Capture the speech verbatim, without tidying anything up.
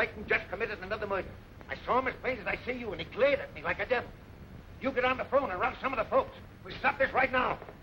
Clayton just committed another murder. I saw him as plain as I see you, and he glared at me like a devil. You get on the phone and rouse some of the folks. We stop this right now.